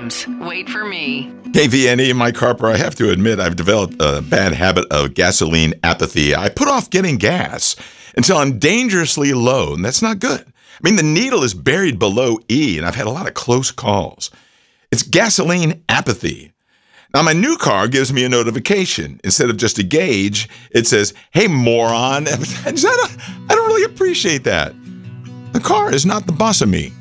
times. Wait for me. KVNE, Mike Harper. I have to admit, I've developed a bad habit of gasoline apathy. I put off getting gas until I'm dangerously low, and that's not good. I mean, the needle is buried below E, and I've had a lot of close calls. It's gasoline apathy. Now, my new car gives me a notification. Instead of just a gauge, it says, "Hey, moron." I don't really appreciate that. The car is not the boss of me.